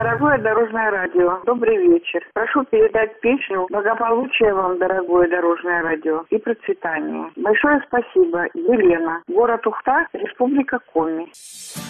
Дорогое Дорожное радио, добрый вечер. Прошу передать песню «Благополучия вам, дорогое Дорожное радио, и процветания». Большое спасибо. Елена. Город Ухта, Республика Коми.